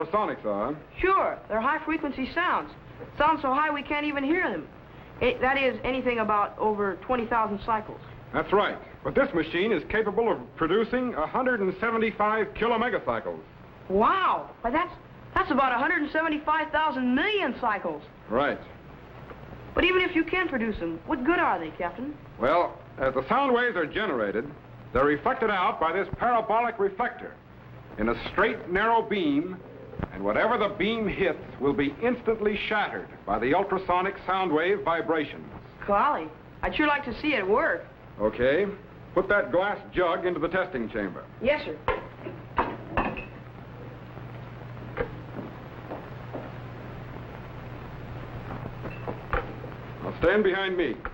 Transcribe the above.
Ultrasonics are. Sure, they're high-frequency sounds. Sounds so high we can't even hear them. That is, anything about over 20,000 cycles. That's right. But this machine is capable of producing 175 kilomegacycles. Wow! Why, that's about 175,000 million cycles. Right. But even if you can produce them, what good are they, Captain? Well, as the sound waves are generated, they're reflected out by this parabolic reflector in a straight, narrow beam, and whatever the beam hits will be instantly shattered by the ultrasonic sound wave vibrations. Golly, I'd sure like to see it work. Okay. Put that glass jug into the testing chamber. Yes, sir. Now stand behind me.